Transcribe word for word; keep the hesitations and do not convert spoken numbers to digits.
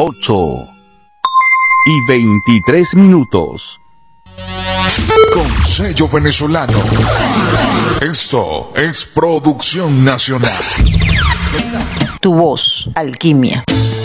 ocho y veintitrés minutos. Con sello venezolano. Esto es producción nacional. Tu voz, Alquimia.